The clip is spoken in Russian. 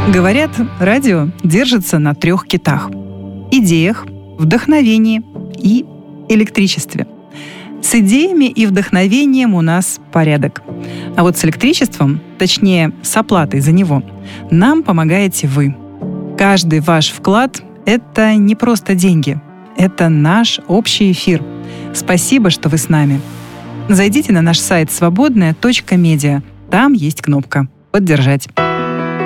Говорят, радио держится на 3 китах: идеях, вдохновении и электричестве. С идеями и вдохновением у нас порядок. А вот с электричеством, точнее, с оплатой за него, нам помогаете вы. Каждый ваш вклад — это не просто деньги. Это наш общий эфир. Спасибо, что вы с нами. Зайдите на наш сайт свободная.медиа. Там есть кнопка «Поддержать».